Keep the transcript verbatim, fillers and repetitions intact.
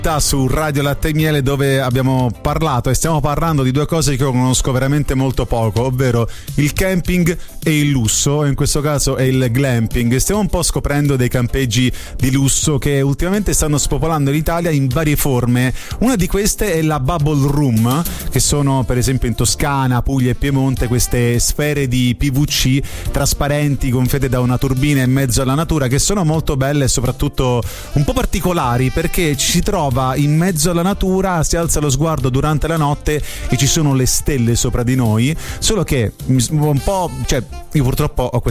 su Radio Latte e Miele, dove abbiamo parlato e stiamo parlando di due cose che io conosco veramente molto poco, ovvero il camping e il lusso, in questo caso è il glamping. Stiamo un po' scoprendo dei campeggi di lusso che ultimamente stanno spopolando l'Italia in varie forme. Una di queste è la bubble room, che sono per esempio in Toscana, Puglia e Piemonte queste sfere di P V C trasparenti gonfiate da una turbina in mezzo alla natura, che sono molto belle e soprattutto un po' particolari, perché ci si trova in mezzo alla natura, si alza lo sguardo durante la notte e ci sono le stelle sopra di noi, solo che un po', cioè io purtroppo ho